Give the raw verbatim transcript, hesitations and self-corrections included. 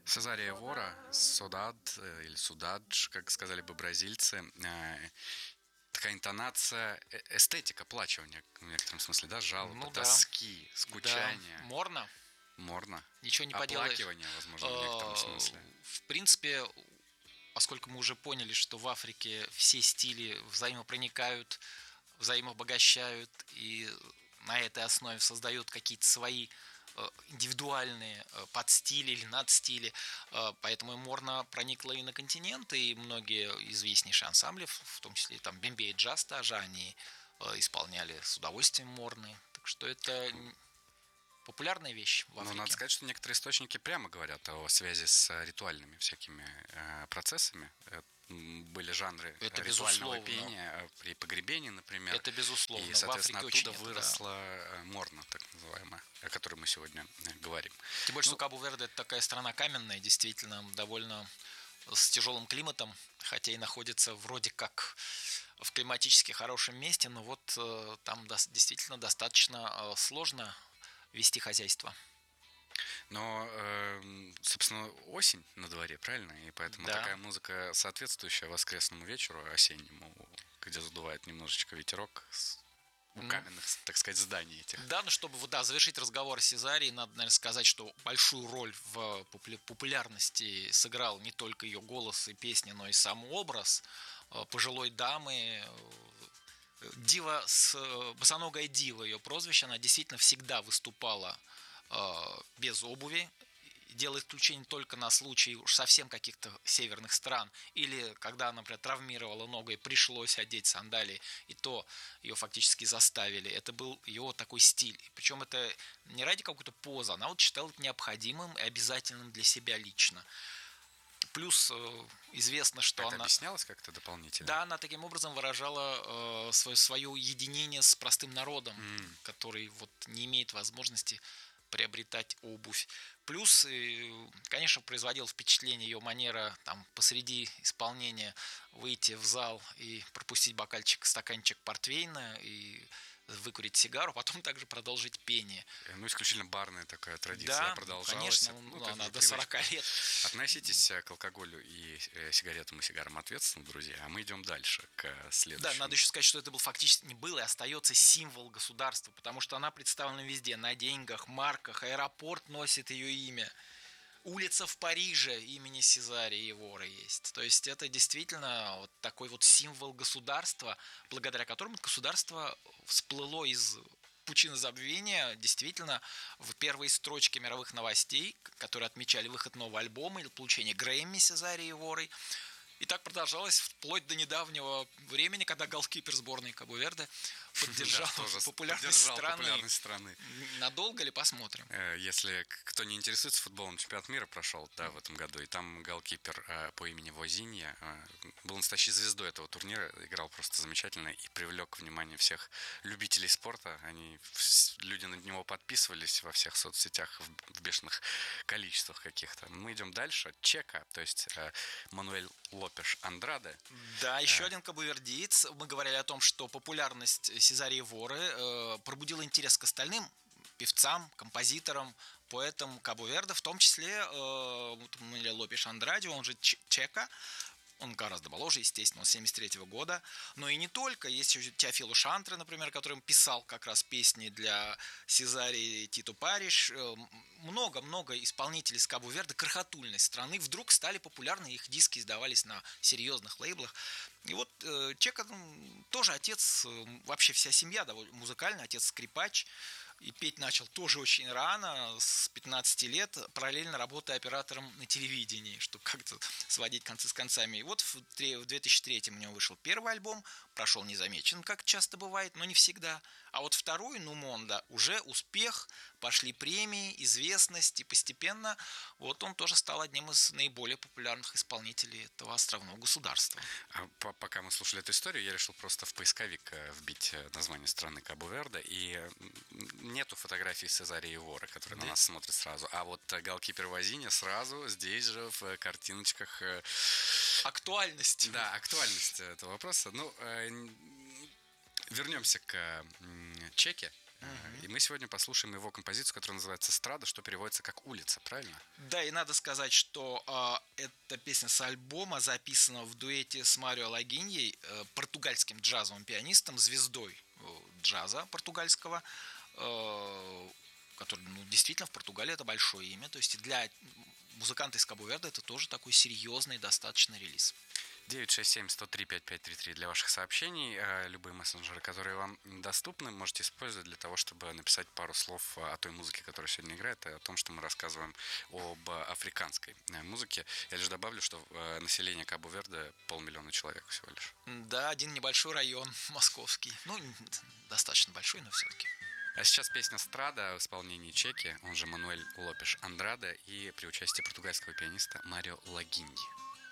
Цезария Вора, Содад э, или Судадж, как сказали бы бразильцы, э, такая интонация, э, эстетика плача в, нек- в некотором смысле, да, жалобы, Ну да, тоски, да, скучания, морно, морно, ничего не поделаешь. оплакивание, возможно, в некотором Э, смысле. В принципе, поскольку мы уже поняли, что в Африке все стили взаимопроникают, взаимообогащают и на этой основе создают какие-то свои э, индивидуальные э, подстили или надстили. Э, Поэтому и Морна проникла и на континент, и многие известнейшие ансамбли, в том числе там Бембей и джаз тоже, они э, исполняли с удовольствием Морны. Так что это популярная вещь в Но надо Африке. сказать, что некоторые источники прямо говорят о связи с э, ритуальными всякими э, процессами. Э, м, Были жанры Это ритуального безусловно. пения э, при погребении, например. Это безусловно. И, В соответственно, Африке оттуда очень это, да. выросла э, морна, так называемая, о которой мы сегодня э, говорим. Тем более, что Ну, Кабо-Верде это такая страна каменная, действительно, довольно с тяжелым климатом, хотя и находится вроде как в климатически хорошем месте, но вот э, там дос- действительно достаточно э, сложно вести хозяйство. но, э, собственно, осень на дворе, правильно? И поэтому Да. такая музыка, соответствующая воскресному вечеру, осеннему, где задувает немножечко ветерок с- у Ну, каменных, так сказать, зданий этих. Да, ну чтобы вот, да, завершить разговор о Сезарии, надо, наверное, сказать, что большую роль в популя- популярности сыграл не только ее голос и песни, но и сам образ э, пожилой дамы. э, Дива с э, босоногая дива, ее прозвище, она действительно всегда выступала э, без обуви, делает исключение только на случай уж совсем каких-то северных стран, или когда она, например, травмировала ногу и пришлось одеть сандалии, и то ее фактически заставили. Это был ее такой стиль. Причем это не ради какой-то позы, она вот считала это необходимым и обязательным для себя лично. Плюс э, известно, что Это она... объяснялось как-то дополнительно? Да, она таким образом выражала э, свое, свое единение с простым народом, М. который вот не имеет возможности приобретать обувь. Плюс, э, конечно, производила впечатление ее манера там посреди исполнения выйти в зал и пропустить бокальчик, стаканчик портвейна и выкурить сигару, потом также продолжить пение. Э, Ну, исключительно барная такая традиция Да, продолжалась. конечно, Это, ну, это она уже до привычка. сорока лет. Относитесь э, к алкоголю и э, сигаретам и сигарам ответственно, друзья, а мы идем дальше, к Да, следующему. надо еще сказать, что это был фактически не был и остается символ государства, потому что она представлена везде, на деньгах, марках, аэропорт носит ее имя, улица в Париже имени Сезария Евора есть. То есть это действительно вот такой вот символ государства, благодаря которому государство всплыло из пучины забвения, действительно, в первые строчки мировых новостей, которые отмечали выход нового альбома или получение Грэмми Сезарии Еворой. И так продолжалось вплоть до недавнего времени, когда голкипер сборной Кабо-Верде поддержал Да, тоже популярность поддержал страны. популярность страны. Надолго ли, посмотрим. Э, Если к- кто не интересуется футболом, чемпионат мира прошел, да, в этом году, и там голкипер э, по имени Возинья э, был настоящей звездой этого турнира, играл просто замечательно и привлек внимание всех любителей спорта. Они, вс- люди на него подписывались во всех соцсетях в, в бешеных количествах каких-то. Мы идем дальше. Чека, то есть э, Мануэль Лопеш Андраде. Да, еще один кабувердиец. Мы говорили о том, что популярность Сезарии Воры э, пробудила интерес к остальным певцам, композиторам, поэтам Кабо-Верде, в том числе э, Лопеш Андраде, он же Чека. Он гораздо моложе, естественно, он семьдесят третьего года. Но и не только. Есть еще Теофилу Шантре, например, который писал как раз песни для Сезарии Титу Париш. Много-много исполнителей с Кабо-Верде, крохотульной страны, вдруг стали популярны, их диски издавались на серьезных лейблах. И вот э, Чека ну, тоже отец, э, вообще вся семья довольно музыкальная, отец скрипач. И петь начал тоже очень рано, с пятнадцати лет, параллельно работая оператором на телевидении, чтобы как-то сводить концы с концами. И вот в две тысячи третьем у него вышел первый альбом, прошел незамеченным, как часто бывает, но не всегда. А вот второй, Нумонда, уже успех, пошли премии, известность, и постепенно вот он тоже стал одним из наиболее популярных исполнителей этого островного государства. А по- Пока мы слушали эту историю, я решил просто в поисковик э, вбить э, название страны Кабо-Верде, и э, м, нету фотографии Сезарии Воры, которая на Да. нас смотрит сразу. А вот э, голкипер Возинья сразу здесь же в э, картиночках. э, Актуальность. Да, актуальность этого вопроса. Ну, э, н- вернемся к м, Чеке. Мгм. И мы сегодня послушаем его композицию, которая называется «Страда», что переводится как «улица», правильно? Да, и надо сказать, что а, эта песня с альбома записана в дуэте с Марио Лагиньей, э, португальским джазовым пианистом, звездой э, джаза португальского, э, который, ну, действительно, в Португалии это большое имя. То есть и для музыканта из Кабо-Верде это тоже такой серьезный достаточно релиз. девять шесть семь сто три пять пять три три для ваших сообщений. Э, Любые мессенджеры, которые вам доступны, можете использовать для того, чтобы написать пару слов о той музыке, которая сегодня играет, и о том, что мы рассказываем об африканской э, музыке. Я лишь добавлю, что э, население Кабо-Верде полмиллиона человек всего лишь. Да, один небольшой район московский. Ну, достаточно большой, но все-таки. А сейчас песня «Страда» в исполнении Чеки, он же Мануэль Лопеш Андраде, и при участии португальского пианиста Марио Лагиньи.